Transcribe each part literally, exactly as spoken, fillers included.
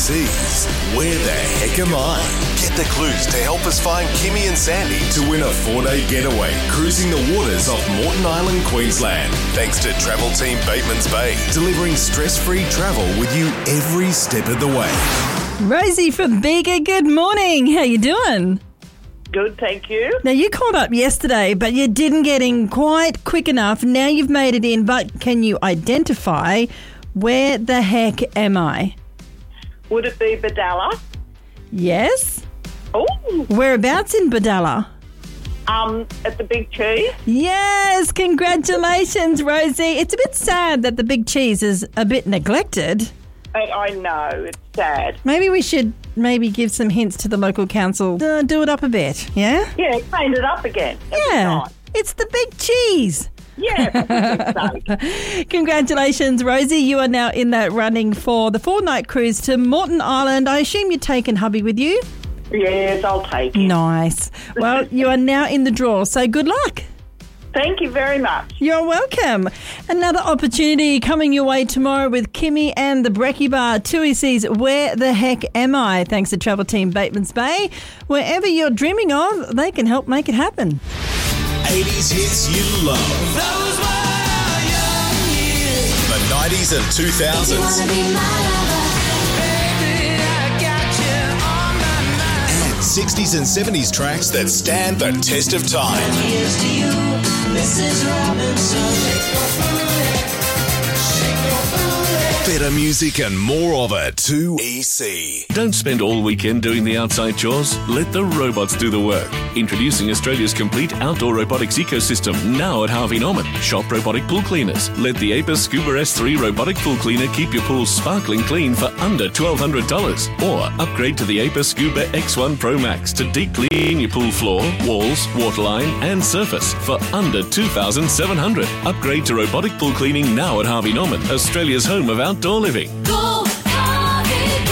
C's Where the Heck Am I? Get the clues to help us find Kimmy and Sandy to win a four-day getaway cruising the waters off Moreton Island, Queensland. Thanks to Travel Team Bateman's Bay, delivering stress-free travel with you every step of the way. Rosie from Bega, good morning. How you doing? Good, thank you. Now, you called up yesterday, but you didn't get in quite quick enough. Now you've made it in, but can you identify where the heck am I? Would it be Badalla? Yes. Oh. Whereabouts in Badalla? Um, at the Big Cheese. Yes, congratulations, Rosie. It's a bit sad that the Big Cheese is a bit neglected. I, I know, it's sad. Maybe we should maybe give some hints to the local council to do it up a bit, yeah? Yeah, clean it up again. That'd yeah, nice. It's the Big Cheese. Yeah, for goodness sake. Congratulations, Rosie. You are now in that running for the four-night cruise to Moreton Island. I assume you're taking hubby with you? Yes, I'll take it. Nice. Well, you are now in the draw, so good luck. Thank you very much. You're welcome. Another opportunity coming your way tomorrow with Kimmy and the Brekkie Bar. Tui C's Where the Heck Am I? Thanks to Travel Team Bateman's Bay. Wherever you're dreaming of, they can help make it happen. eighties hits you love. Those were young years. The nineties and two thousands. And sixties and seventies tracks that stand the test of time. Here's to you, Missus Robinson. Better music and more of it. two E C. Don't spend all weekend doing the outside chores. Let the robots do the work. Introducing Australia's complete outdoor robotics ecosystem now at Harvey Norman. Shop robotic pool cleaners. Let the Apis Scuba S three robotic pool cleaner keep your pool sparkling clean for under twelve hundred dollars. Or upgrade to the Apis Scuba X one Pro Max to deep clean your pool floor, walls, waterline and surface for under two thousand seven hundred dollars. Upgrade to robotic pool cleaning now at Harvey Norman, Australia's home of outdoor living. Go, Harvey,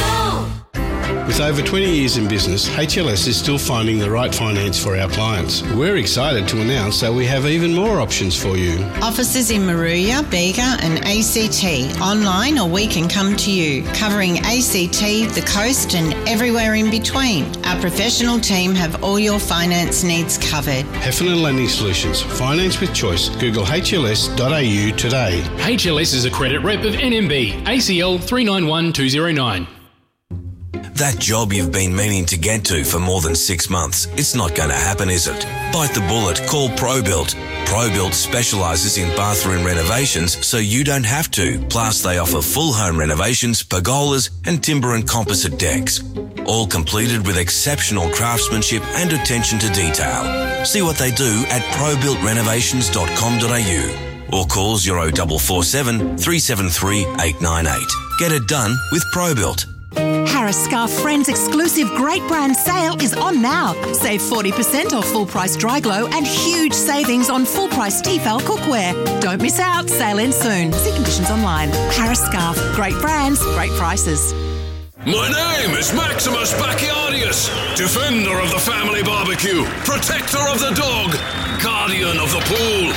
go. With over twenty years in business, H L S is still finding the right finance for our clients. We're excited to announce that we have even more options for you. Offices in Maruya, Bega and A C T. Online or we can come to you. Covering A C T, the coast and everywhere in between. Our professional team have all your finance needs covered. Heffernan Lending Solutions. Finance with choice. Google H L S dot A U today. H L S is a credit rep of N M B, A C L three nine one two zero nine. That job you've been meaning to get to for more than six months, it's not going to happen, is it? Bite the bullet. Call ProBuilt. ProBuilt specialises in bathroom renovations so you don't have to. Plus, they offer full home renovations, pergolas and timber and composite decks. All completed with exceptional craftsmanship and attention to detail. See what they do at pro built renovations dot com dot a u or call zero four four seven, three seven three, eight nine eight. Get it done with ProBuilt. Harris Scarf Friends exclusive great brand sale is on now. Save forty percent off full price dry glow and huge savings on full price Tefal cookware. Don't miss out, sale ends soon. See conditions online. Harris Scarf, great brands, great prices. My name is Maximus Bacchiardius, defender of the family barbecue, protector of the dog, guardian of the pool.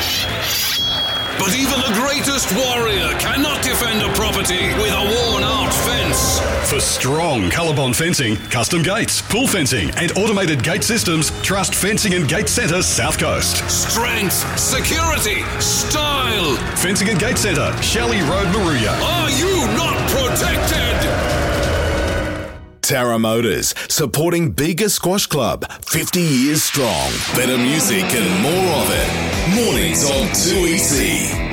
But even the greatest warrior cannot defend a property with a worn-out fence. For strong ColourBond fencing, custom gates, pool fencing and automated gate systems, trust Fencing and Gate Centre South Coast. Strength, security, style. Fencing and Gate Centre, Shelley Road, Maruya. Are you not protected? Tara Motors, supporting Bega Squash Club, fifty years strong. Better music and more of it. Mornings on two E C.